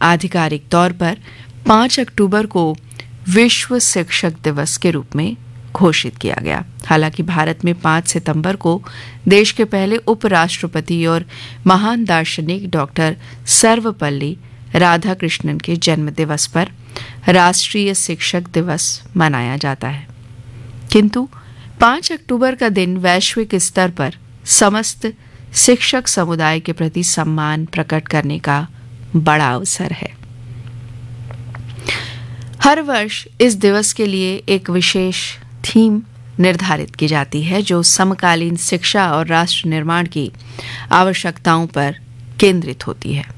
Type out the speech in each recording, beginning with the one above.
आधिकारिक तौर पर 5 अक्टूबर को विश्व शिक्षक दिवस के रूप में घोषित किया गया। हालांकि भारत में 5 सितंबर को देश के पहले उपराष्ट्रपति और महान दार्शनिक डॉक्टर सर्वपल्ली राधाकृष्णन के जन्म दिवस पर राष्ट्रीय शिक्षक दिवस मनाया जाता है। किंतु 5 अक्टूबर का दिन वैश्विक स्तर पर समस्त शिक्षक समुदाय के प्रति सम्मान प्रकट करने का बड़ा अवसर है। हर वर्ष इस दिवस के लिए एक विशेष थीम निर्धारित की जाती है जो समकालीन शिक्षा और राष्ट्र निर्माण की आवश्यकताओं पर केंद्रित होती है।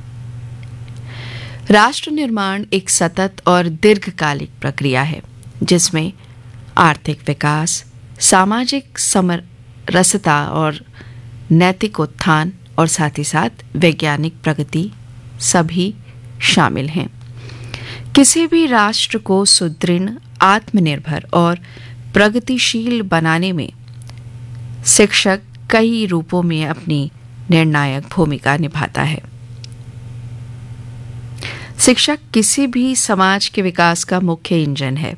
राष्ट्र निर्माण एक सतत और दीर्घकालिक प्रक्रिया है जिसमें आर्थिक विकास, सामाजिक समरसता और नैतिक उत्थान और साथ ही साथ वैज्ञानिक प्रगति सभी शामिल हैं। किसी भी राष्ट्र को सुदृढ़, आत्मनिर्भर और प्रगतिशील बनाने में शिक्षक कई रूपों में अपनी निर्णायक भूमिका निभाता है। शिक्षक किसी भी समाज के विकास का मुख्य इंजन है।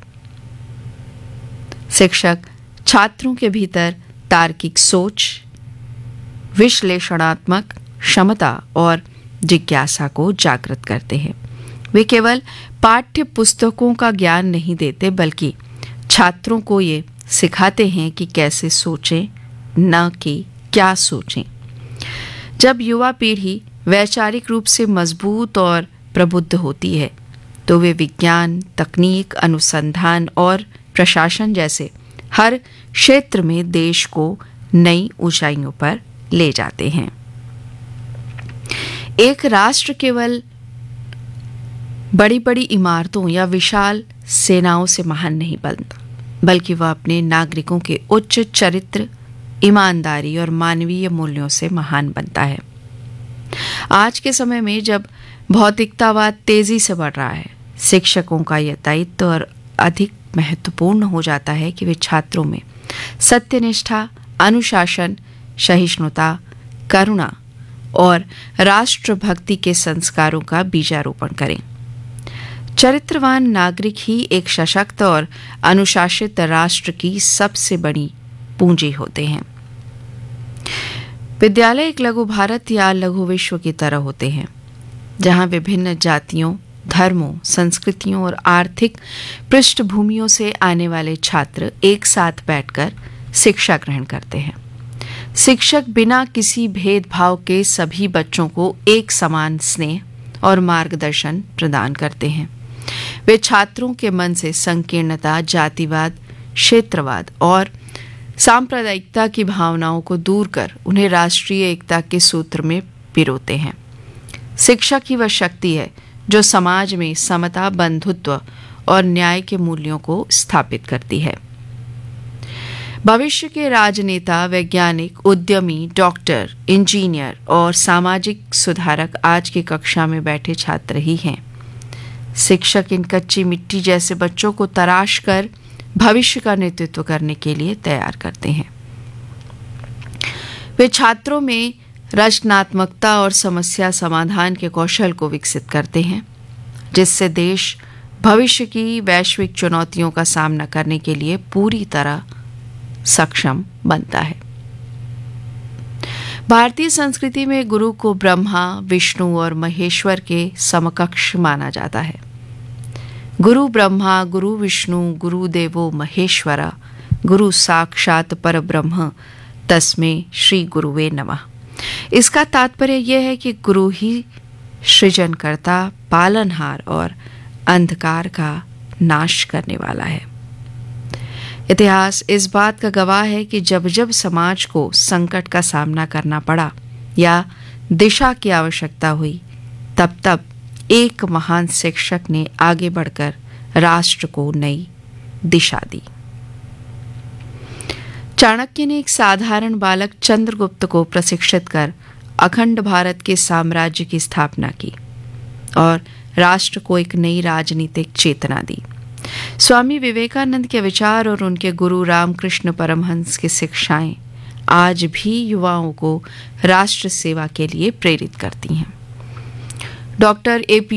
शिक्षक छात्रों के भीतर तार्किक सोच, विश्लेषणात्मक क्षमता और जिज्ञासा को जागृत करते हैं। वे केवल पाठ्य पुस्तकों का ज्ञान नहीं देते बल्कि छात्रों को ये सिखाते हैं कि कैसे सोचें, न कि क्या सोचें। जब युवा पीढ़ी वैचारिक रूप से मजबूत और प्रबुद्ध होती है तो वे विज्ञान, तकनीक, अनुसंधान और प्रशासन जैसे हर क्षेत्र में देश को नई ऊंचाइयों पर ले जाते हैं। एक राष्ट्र केवल बड़ी बड़ी इमारतों या विशाल सेनाओं से महान नहीं बनता, बल्कि वह अपने नागरिकों के उच्च चरित्र, ईमानदारी और मानवीय मूल्यों से महान बनता है। आज के समय में जब भौतिकतावाद तेजी से बढ़ रहा है, शिक्षकों का यह दायित्व और अधिक महत्वपूर्ण हो जाता है कि वे छात्रों में सत्यनिष्ठा, अनुशासन, सहिष्णुता, करुणा और राष्ट्रभक्ति के संस्कारों का बीजारोपण करें। चरित्रवान नागरिक ही एक सशक्त और अनुशासित राष्ट्र की सबसे बड़ी पूंजी होते हैं। विद्यालय एक लघु भारत या लघु विश्व की तरह होते हैं जहां विभिन्न जातियों, धर्मों, संस्कृतियों और आर्थिक पृष्ठभूमियों से आने वाले छात्र एक साथ बैठकर शिक्षा ग्रहण करते हैं। शिक्षक बिना किसी भेदभाव के सभी बच्चों को एक समान स्नेह और मार्गदर्शन प्रदान करते हैं। वे छात्रों के मन से संकीर्णता, जातिवाद, क्षेत्रवाद और सांप्रदायिकता की भावनाओं को दूर कर उन्हें राष्ट्रीय एकता के सूत्र में पिरोते हैं। शिक्षक ही वह शक्ति है जो समाज में समता, बंधुत्व और न्याय के मूल्यों को स्थापित करती है। भविष्य के राजनेता, वैज्ञानिक, उद्यमी, डॉक्टर, इंजीनियर और सामाजिक सुधारक आज की कक्षा में बैठे छात्र ही हैं। शिक्षक इन कच्ची मिट्टी जैसे बच्चों को तराश कर भविष्य का नेतृत्व करने के लिए तैयार करते हैं। वे छात्रों में रचनात्मकता और समस्या समाधान के कौशल को विकसित करते हैं, जिससे देश भविष्य की वैश्विक चुनौतियों का सामना करने के लिए पूरी तरह सक्षम बनता है। भारतीय संस्कृति में गुरु को ब्रह्मा, विष्णु और महेश्वर के समकक्ष माना जाता है। गुरु ब्रह्मा, गुरु विष्णु, गुरु देवो महेश्वरा, गुरु साक्षात परब्रह्म, तस्मै श्री गुरुवे नमः। इसका तात्पर्य यह है कि गुरु ही सृजनकर्ता, पालनहार और अंधकार का नाश करने वाला है। इतिहास इस बात का गवाह है कि जब जब समाज को संकट का सामना करना पड़ा या दिशा की आवश्यकता हुई, तब तब एक महान शिक्षक ने आगे बढ़कर राष्ट्र को नई दिशा दी। चाणक्य ने एक साधारण बालक चंद्रगुप्त को प्रशिक्षित कर अखंड भारत के साम्राज्य की स्थापना की और राष्ट्र को एक नई राजनीतिक चेतना दी। स्वामी विवेकानंद के विचार और उनके गुरु रामकृष्ण परमहंस की शिक्षाएं आज भी युवाओं को राष्ट्र सेवा के लिए प्रेरित करती हैं। Doctor A